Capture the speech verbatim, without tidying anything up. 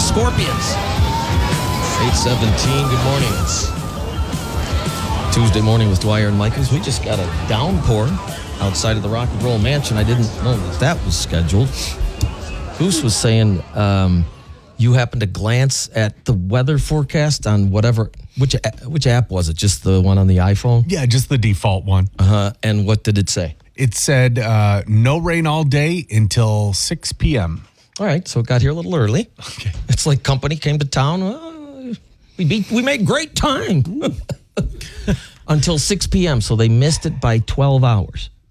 Scorpions. eight seventeen, good morning. It's Tuesday morning with Dwyer and Michaels. We just got a downpour outside of the Rock and Roll Mansion. I didn't know that that was scheduled. Goose was saying um, you happened to glance at the weather forecast on whatever, which, which app was it? Just the one on the iPhone? Yeah, just the default one. Uh-huh. And what did it say? It said uh, no rain all day until six p.m. All right, so it got here a little early. Okay. It's like company came to town. Uh, we beat, we made great time until six p.m., so they missed it by twelve hours.